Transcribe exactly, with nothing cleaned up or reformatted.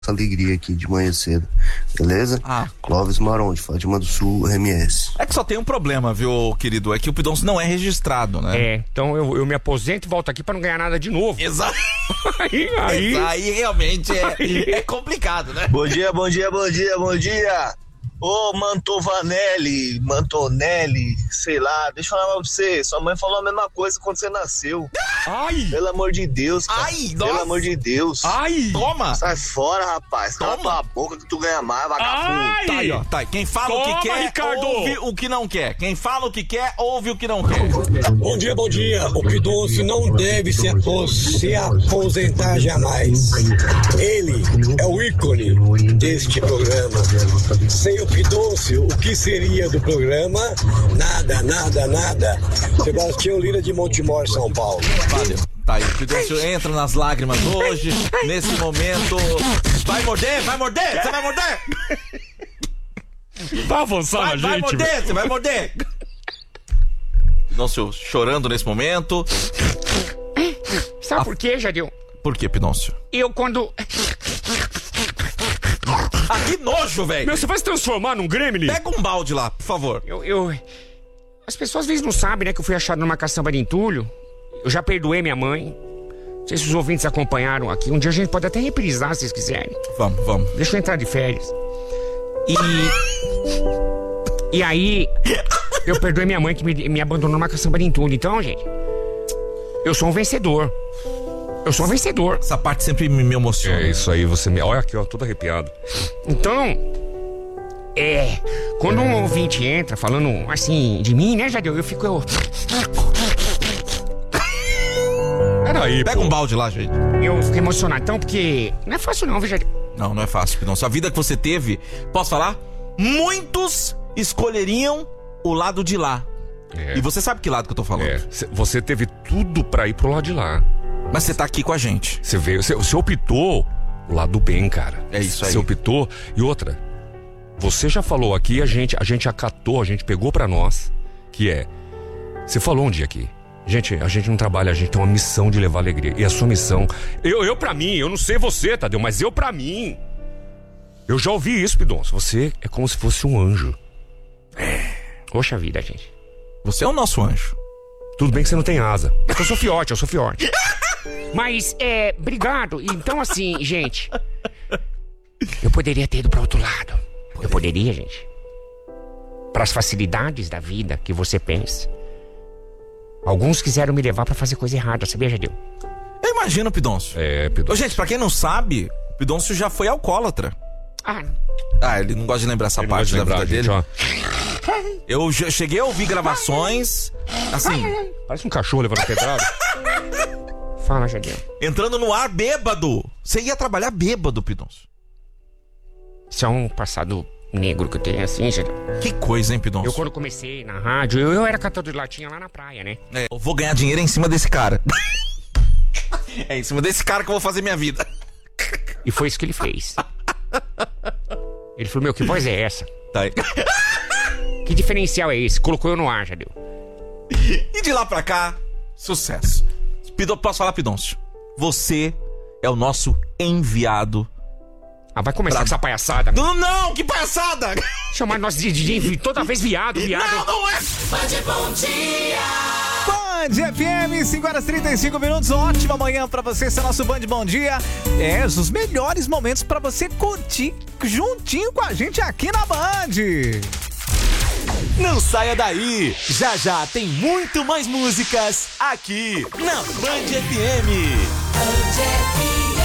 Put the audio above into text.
essa alegria aqui de manhã cedo, beleza? Ah. Clóvis Maron, de Fátima do Sul, R M S. É que só tem um problema, viu, querido? É que o Pidoncio não é registrado, né? É, então eu, eu me aposento e volto aqui pra não ganhar nada de novo. Exato. Aí, aí... Aí realmente é, é complicado, né? Bom dia, bom dia, bom dia, bom dia. Ô, Mantovanelli, Mantonelli, sei lá, deixa eu falar pra você. Sua mãe falou a mesma coisa quando você nasceu. Ai! Pelo amor de Deus, cara. Ai, Pelo nossa. amor de Deus. Ai! Toma! Sai fora, rapaz. Cala Toma. tua boca que tu ganha mais, vagabundo. Ai! Tá aí, ó. Tá aí. Quem fala Toma, o que quer, Ricardo. ouve o que não quer. Quem fala o que quer, ouve o que não quer. Bom dia, bom dia. O Pidoncio não deve se, apos- se aposentar jamais. Ele é o ícone deste programa. Sem o Pidoncio, o que seria do programa? Nada, nada, nada. Sebastião Lira de Montemor, São Paulo. Valeu. Tá aí, o Pidoncio entra nas lágrimas hoje, nesse momento. Vai morder, vai morder, você vai morder! Tá avançando Vai, a vai gente, morder, velho. você vai morder! Pidoncio chorando nesse momento. Sabe por quê, Jadil? Por que, Pidoncio? Eu quando... Ah, que nojo, velho! Meu, você vai se transformar num gremlin? Pega um balde lá, por favor. Eu, eu... As pessoas às vezes não sabem, né, que eu fui achado numa caçamba de entulho. Eu já perdoei minha mãe. Não sei se os ouvintes acompanharam aqui. Um dia a gente pode até reprisar, se vocês quiserem. Vamos, vamos. Deixa eu entrar de férias. E... E aí... Eu perdoei minha mãe que me, me abandonou numa caçamba de entulho. Então, gente... Eu sou um vencedor. Eu sou um vencedor. Essa parte sempre me, me emociona. É isso aí, você me... Olha aqui, ó, todo arrepiado. Então... É... Quando um ouvinte entra falando assim de mim, né, Jadeu? Eu fico... Eu... Peraí, Pega um balde lá, gente. Eu fico emocionado, então, porque... Não é fácil não, viu, Jadeu? Não, não é fácil, Pidoncio. A vida que você teve, posso falar? Muitos escolheriam o lado de lá. É. E você sabe que lado que eu tô falando. É, cê- você teve tudo pra ir pro lado de lá. Mas você tá aqui com a gente. Você veio, você, você optou o lado do bem, cara. É isso aí. Você optou. E outra, você já falou aqui, a gente, a gente acatou, a gente pegou pra nós, que é, você falou um dia aqui, gente, a gente não trabalha, a gente tem uma missão de levar alegria. E a sua missão, eu, eu pra mim, eu não sei você, Tadeu, mas eu pra mim, eu já ouvi isso, Pidoncio, você é como se fosse um anjo. Poxa vida, gente. Você é o nosso anjo. Tudo bem que você não tem asa. Eu sou fiote, eu sou fiote. Mas, é... Obrigado. Então, assim, gente... Eu poderia ter ido pro outro lado. Eu poderia, gente. Para as facilidades da vida que você pensa. Alguns quiseram me levar pra fazer coisa errada, sabia, Jadeu? Eu imagino, Pidoncio. É, Ô, Pidoncio. gente, pra quem não sabe, o Pidoncio já foi alcoólatra. Ah, Ah, ele não gosta de lembrar essa Ele não parte gosta de da vida lembrar, dele. gente, ó. Eu já cheguei a ouvir gravações, assim, Parece um cachorro levando pedrada. fala, Jadeu. entrando no ar bêbado. Você ia trabalhar bêbado, Pidoncio. Isso é um passado negro que eu tenho, assim, Jadeu. Que coisa, hein, Pidoncio? Eu, quando comecei na rádio, eu, eu era catador de latinha lá na praia, né? É, eu vou ganhar dinheiro em cima desse cara. É em cima desse cara que eu vou fazer minha vida. E foi isso que ele fez. Ele falou, meu, que voz é essa? Tá aí. Que diferencial é esse? Colocou eu no ar, Jadeu. E de lá pra cá, sucesso. Pido, posso falar, Pidoncio? Você é o nosso enviado. Ah, vai começar Pra- com essa palhaçada. Não, não, que palhaçada! Chamar nós de, de, de toda vez viado, viado. Não, não é! Band F M, cinco horas e trinta e cinco minutos. Ótima manhã pra você, esse é nosso Band Bom Dia. É, os melhores momentos pra você curtir juntinho com a gente aqui na Band. Não saia daí! Já já tem muito mais músicas aqui na Band F M. Band F M.